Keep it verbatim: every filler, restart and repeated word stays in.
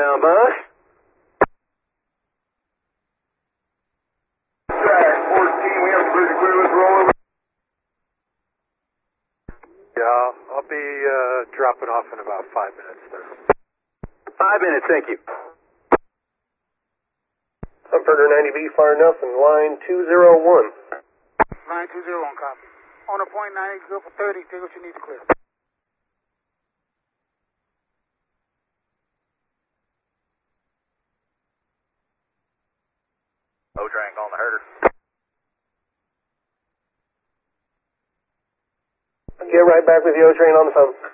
Southbound bus. fourteen, we have pretty clear. Let's roll over. Yeah, I'll be uh, dropping off in about five minutes there. Five minutes, thank you. Sunburger ninety B, far enough, and line two zero one. Line two zero one, copy. On a point ninety, good for thirty. Take what you need to clear. O-Train calling the herder. Get right back with the O-Train on the phone.